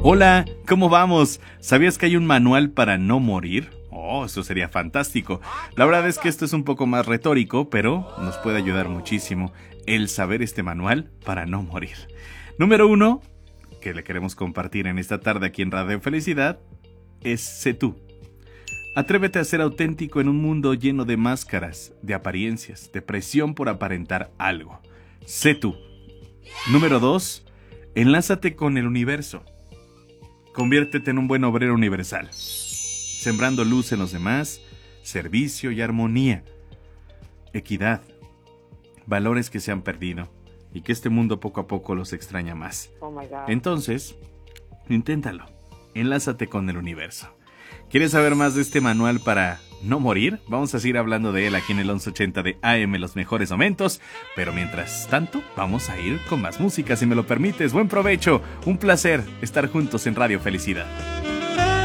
Hola, ¿cómo vamos? ¿Sabías que hay un manual para no morir? Oh, eso sería fantástico. La verdad es que esto es un poco más retórico, pero nos puede ayudar muchísimo el saber este manual para no morir. Número 1, que le queremos compartir en esta tarde aquí en Radio Felicidad, es sé tú. Atrévete a ser auténtico en un mundo lleno de máscaras, de apariencias, de presión por aparentar algo. Sé tú. Número 2, enlázate con el universo. Conviértete en un buen obrero universal, sembrando luz en los demás, servicio y armonía, equidad, valores que se han perdido y que este mundo poco a poco los extraña más. Oh my God. Entonces, inténtalo, enlázate con el universo. ¿Quieres saber más de este manual para no morir? Vamos a seguir hablando de él aquí en el 1180 de AM, los mejores momentos. Pero mientras tanto, vamos a ir con más música, si me lo permites. Buen provecho, un placer estar juntos en Radio Felicidad.